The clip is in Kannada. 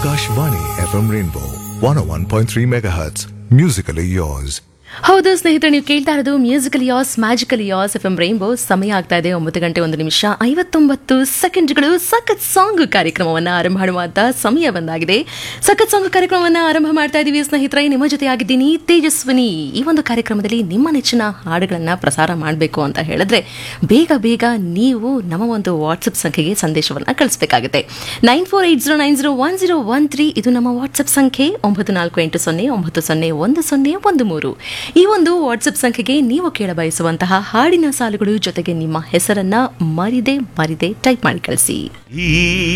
Akashvani FM Rainbow 101.3 MHz. Musically yours. ಹೌದು ಸ್ನೇಹಿತರೆ, ನೀವು ಕೇಳ್ತಾ ಇರೋದು musical as magical as F M rainbow. ಸಮಯ ಆಗ್ತಾ ಇದೆ 9:01 ಸಖತ್ ಸಾಂಗ್ ಕಾರ್ಯಕ್ರಮವನ್ನು ಆರಂಭ ಮಾಡುವಂತ ಸಮಯ ಬಂದಾಗಿದೆ. ಸಖತ್ ಸಾಂಗ್ ಕಾರ್ಯಕ್ರಮವನ್ನು ಆರಂಭ ಮಾಡ್ತಾ ಇದ್ದೀವಿ ಸ್ನೇಹಿತರೆ. ನಿಮ್ಮ ಜೊತೆ ಆಗಿದ್ದೀನಿ ತೇಜಸ್ವಿನಿ. ಈ ಒಂದು ಕಾರ್ಯಕ್ರಮದಲ್ಲಿ ನಿಮ್ಮ ನೆಚ್ಚಿನ ಹಾಡುಗಳನ್ನು ಪ್ರಸಾರ ಮಾಡಬೇಕು ಅಂತ ಹೇಳಿದ್ರೆ ಬೇಗ ನೀವು ನಮ್ಮ ಒಂದು ವಾಟ್ಸಪ್ ಸಂಖ್ಯೆಗೆ ಸಂದೇಶವನ್ನು ಕಳಿಸಬೇಕಾಗುತ್ತೆ. 9480901013 ಇದು ನಮ್ಮ ವಾಟ್ಸಪ್ ಸಂಖ್ಯೆ. 9480901013. ಈ ಒಂದು ವಾಟ್ಸಪ್ ಸಂಖ್ಯೆಗೆ ನೀವು ಕೇಳಬಯಸುವಂತಹ ಹಾಡಿನ ಸಾಲುಗಳು ಜೊತೆಗೆ ನಿಮ್ಮ ಹೆಸರನ್ನ ಮರಿದೆ ಟೈಪ್ ಮಾಡಿ ಕಳಿಸಿ.